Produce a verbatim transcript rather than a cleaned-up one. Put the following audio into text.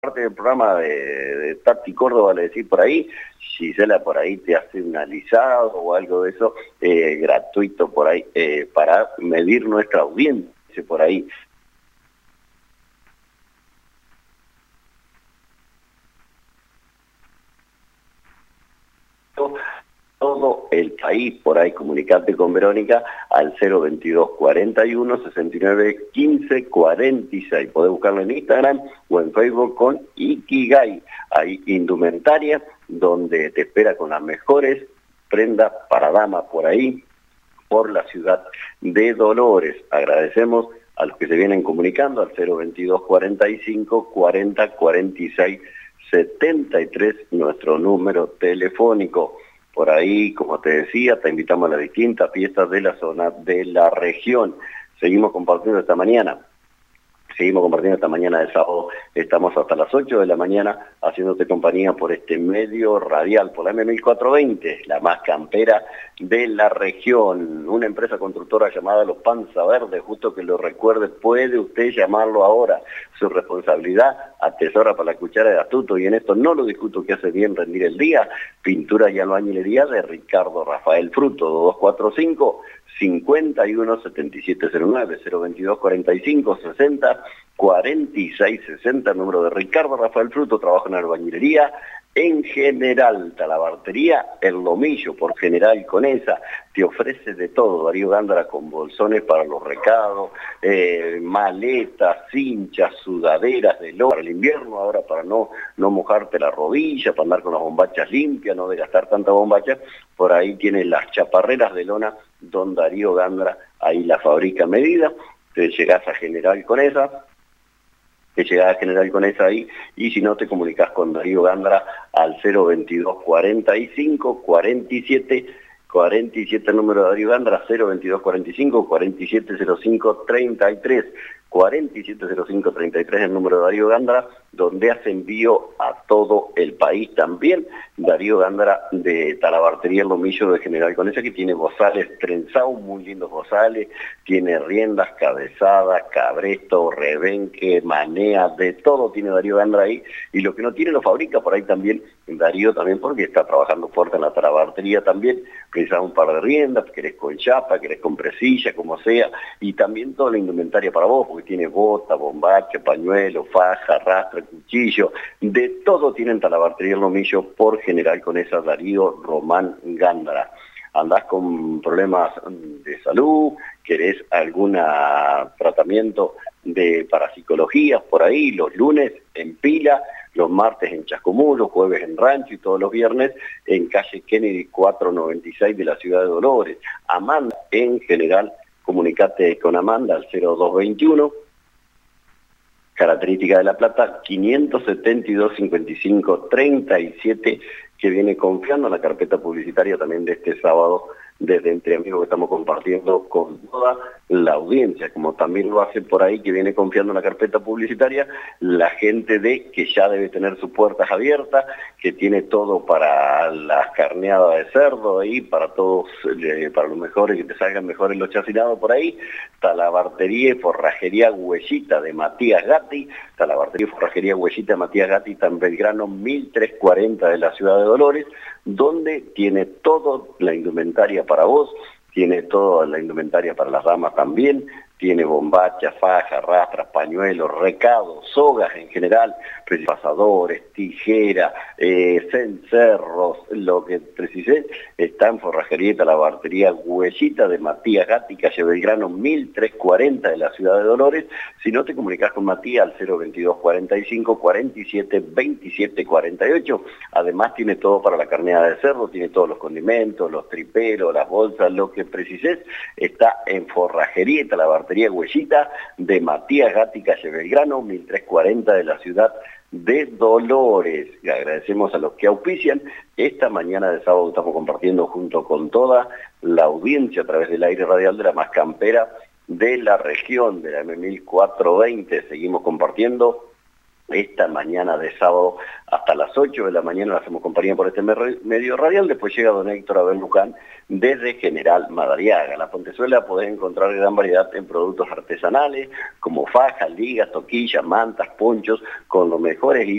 parte del programa de, de Tati Córdoba, le decís por ahí, Gisela por ahí te hace un alisado o algo de eso, eh, gratuito por ahí, eh, para medir nuestra audiencia por ahí. Todo el país, por ahí comunicate con Verónica al cero veintidós cuarenta y uno sesenta y nueve quince cuarenta y seis. Podés buscarlo en Instagram o en Facebook con Ikigai. Hay indumentaria donde te espera con las mejores prendas para damas por ahí, por la ciudad de Dolores. Agradecemos a los que se vienen comunicando al cero veintidós cuarenta y cinco cuarenta cuarenta y seis setenta y tres, nuestro número telefónico. Por ahí, como te decía, te invitamos a las distintas fiestas de la zona, de la región. Seguimos compartiendo esta mañana. Seguimos compartiendo esta mañana de sábado. Estamos hasta las ocho de la mañana haciéndote compañía por este medio radial, por la M mil cuatrocientos veinte, la más campera de la región. Una empresa constructora llamada Los Panza Verdes, justo que lo recuerde, puede usted llamarlo ahora. Su responsabilidad atesora para la cuchara de astuto, y en esto no lo discuto, que hace bien rendir el día. Pintura y albañilería de Ricardo Rafael Fruto, dos cuatro cinco cincuenta y uno setenta y siete cero nueve, cero veintidós cuarenta y cinco sesenta cuarenta y seis sesenta, número de Ricardo Rafael Fruto. Trabaja en albañilería en General, Talabartería El Lomillo, por General Conesa, te ofrece de todo. Darío Gándara con bolsones para los recados, eh, maletas, cinchas, sudaderas de lona para el invierno, ahora para no, no mojarte la rodilla, para andar con las bombachas limpias, no de gastar tanta bombacha. Por ahí tiene las chaparreras de lona, don Darío Gándara, ahí la fabrica a medida. Te llegás a General Conesa, te llegás a General Conesa ahí, y si no te comunicas con Darío Gándara al cero veintidós cuarenta y cinco cuarenta y siete cuarenta y siete, el número de Darío Gándara, cero veintidós cuarenta y cinco cuarenta y siete cero cinco treinta y tres, cuarenta y siete cero cinco treinta y tres, el número de Darío Gándara, donde hace envío a todo el país. También Darío Gándara de Talabartería El Lomillo de General Conesa, que tiene bozales trenzados, muy lindos bozales, tiene riendas, cabezadas, cabresto, rebenque, manea, de todo tiene Darío Gándara ahí, y lo que no tiene lo fabrica por ahí también Darío, también porque está trabajando fuerte en la talabartería también. Precisás un par de riendas, querés con chapa, querés con presilla, como sea, y también toda la indumentaria para vos, porque tiene bota, bombacha, pañuelo, faja, rastra, cuchillo, de todo tienen Talabartería El Lomillo por General Conesa, Darío Román Gándara. Andás con problemas de salud, querés algún tratamiento de parapsicología por ahí, los lunes en Pila, los martes en Chascomús, los jueves en Rancho y todos los viernes en calle Kennedy cuatrocientos noventa y seis de la ciudad de Dolores. Amanda en General, comunicate con Amanda al cero dos veintiuno, característica de La Plata, quinientos setenta y dos cincuenta y cinco treinta y siete, que viene confiando en la carpeta publicitaria también de este sábado, desde Entre Amigos, que estamos compartiendo con toda la audiencia, como también lo hace por ahí, que viene confiando en la carpeta publicitaria, la gente de que ya debe tener sus puertas abiertas, que tiene todo para las carneadas de cerdo ahí, para todos, eh, para los mejores, que te salgan mejores los chacinados por ahí. Talabartería y forrajería Huellita de Matías Gatti, Talabartería y forrajería Huellita de Matías Gatti, está en Belgrano mil trescientos cuarenta de la ciudad de Dolores, donde tiene toda la indumentaria para vos, tiene toda la indumentaria para las damas también, tiene bombachas, fajas, rastras, pañuelos, recados, sogas en general, pasadores, tijeras, eh, cencerros, lo que precisé, está en forrajería y talabartería Huellita de Matías Gatti, calle Belgrano mil trescientos cuarenta de la ciudad de Dolores. Si no te comunicas con Matías al cero veintidós cuarenta y cinco cuarenta y siete veintisiete cuarenta y ocho, además tiene todo para la carneada de cerdo, tiene todos los condimentos, los triperos, las bolsas, lo que precises, está en forrajería y talabartería Huellita de Matías Gatti, calle Belgrano mil trescientos cuarenta de la ciudad de Dolores. Y agradecemos a los que auspician esta mañana de sábado. Estamos compartiendo junto con toda la audiencia a través del aire radial de la más campera de la región, de la M mil cuatrocientos veinte. Seguimos compartiendo esta mañana de sábado hasta las ocho de la mañana. La hacemos compañía por este medio radial. Después llega don Héctor Abel Luján desde General Madariaga. La Pontezuela podés encontrar gran variedad en productos artesanales como fajas, ligas, toquillas, mantas, ponchos, con los mejores